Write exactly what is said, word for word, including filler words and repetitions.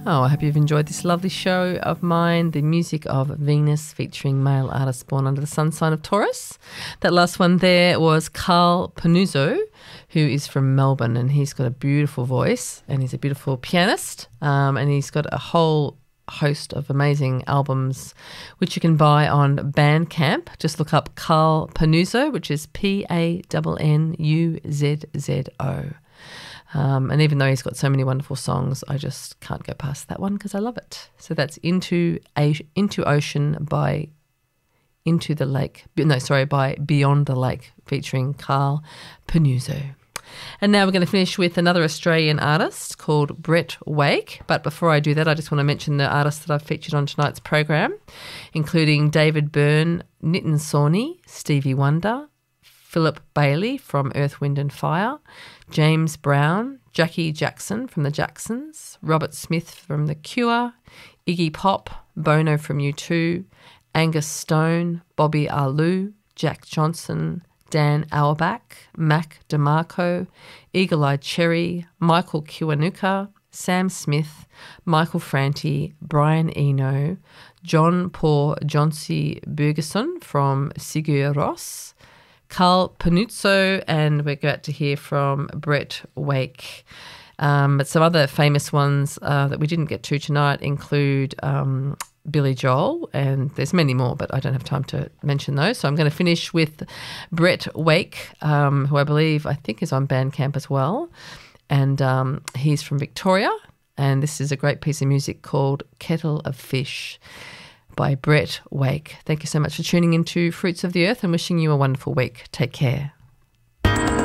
Oh, I hope you've enjoyed this lovely show of mine, the music of Venus, featuring male artists born under the sun sign of Taurus. That last one there was Carl Panuzzo, who is from Melbourne, and he's got a beautiful voice and he's a beautiful pianist, um, and he's got a whole host of amazing albums which you can buy on Bandcamp. Just look up Carl Panuzzo, which is P A N N U Z Z O. Um, and even though he's got so many wonderful songs, I just can't go past that one because I love it. So that's Into a- Into Ocean by Into the Lake. No, sorry, by Beyond the Lake, featuring Carl Panuzzo. And now we're going to finish with another Australian artist called Brett Wake. But before I do that, I just want to mention the artists that I've featured on tonight's program, including David Byrne, Nitin Sawhney, Stevie Wonder, Philip Bailey from Earth, Wind and Fire, James Brown, Jackie Jackson from the Jacksons, Robert Smith from The Cure, Iggy Pop, Bono from U two, Angus Stone, Bobby Arlou, Jack Johnson, Dan Auerbach, Mac DeMarco, Eagle Eye Cherry, Michael Kiwanuka, Sam Smith, Michael Franti, Brian Eno, John Paul Johnsy Bergeson from Sigur Rós, Carl Panuzzo, and we're about to hear from Brett Wake. Um, but some other famous ones uh, that we didn't get to tonight include um, Billy Joel, and there's many more, but I don't have time to mention those. So I'm going to finish with Brett Wake, um, who I believe, I think is on Bandcamp as well. And um, he's from Victoria, and this is a great piece of music called Kettle of Fish by Brett Wake. Thank you so much for tuning into Fruits of the Earth and wishing you a wonderful week. Take care.